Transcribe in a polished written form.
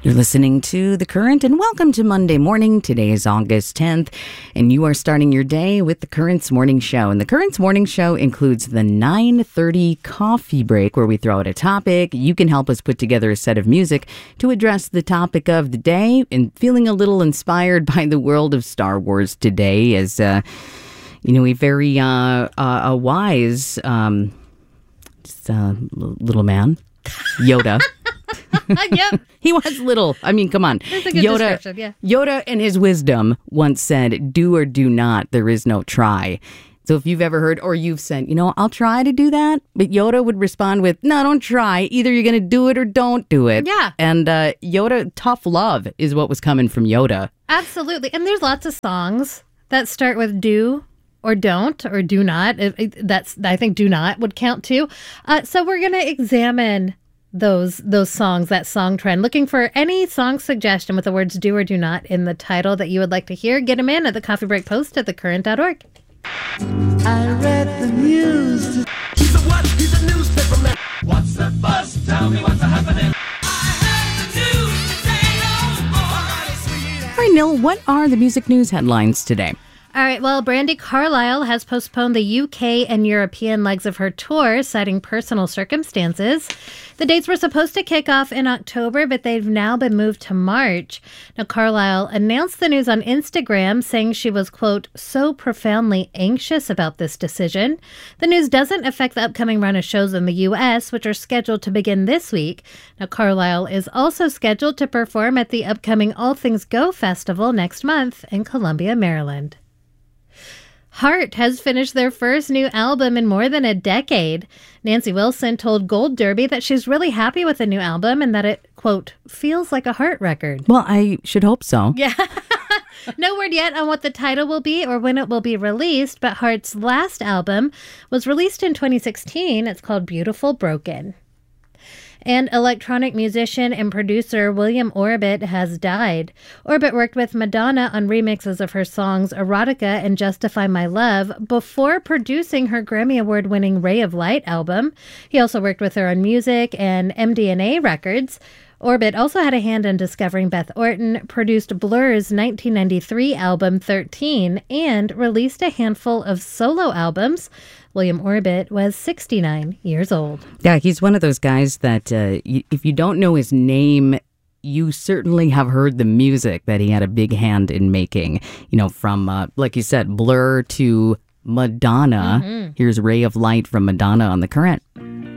You're listening to The Current, and welcome to Monday morning. Today is August 10th, and you are starting your day with The Current's Morning Show. And The Current's Morning Show includes the 9:30 coffee break, where we throw out a topic. You can help us put together a set of music to address the topic of the day, and feeling a little inspired by the world of Star Wars today as, a very a wise little man, Yoda. Yep. He was little. I mean, come on. That's a good description, yeah. Yoda in his wisdom once said, do or do not, there is no try. So if you've ever heard, or you've said, I'll try to do that, but Yoda would respond with, no, don't try. Either you're going to do it or don't do it. Yeah. And Yoda, tough love is what was coming from Yoda. Absolutely. And there's lots of songs that start with do or don't or do not. I think do not would count too. So we're going to examine those songs, that song trend. Looking for any song suggestion with the words do or do not in the title that you would like to hear. Get them in at the Coffee Break Post at thecurrent.org. I read the news. He's a what? He's a newspaper man. What's the buzz? Tell me what's happening. I heard the news. Say no more. All right, Nil, what are the music news headlines today? All right, well, Brandi Carlile has postponed the UK and European legs of her tour, citing personal circumstances. The dates were supposed to kick off in October, but they've now been moved to March. Now, Carlile announced the news on Instagram, saying she was, quote, so profoundly anxious about this decision. The news doesn't affect the upcoming run of shows in the U.S., which are scheduled to begin this week. Now, Carlile is also scheduled to perform at the upcoming All Things Go Festival next month in Columbia, Maryland. Heart has finished their first new album in more than a decade. Nancy Wilson told Gold Derby that she's really happy with the new album and that it, quote, feels like a Heart record. Well, I should hope so. Yeah. No word yet on what the title will be or when it will be released, but Heart's last album was released in 2016. It's called Beautiful Broken. And electronic musician and producer William Orbit has died. Orbit worked with Madonna on remixes of her songs Erotica and Justify My Love before producing her Grammy Award-winning Ray of Light album. He also worked with her on music and MDNA records. Orbit also had a hand in discovering Beth Orton, produced Blur's 1993 album 13, and released a handful of solo albums. William Orbit was 69 years old. Yeah, he's one of those guys that if you don't know his name, you certainly have heard the music that he had a big hand in making. From, like you said, Blur to Madonna. Mm-hmm. Here's Ray of Light from Madonna on The Current.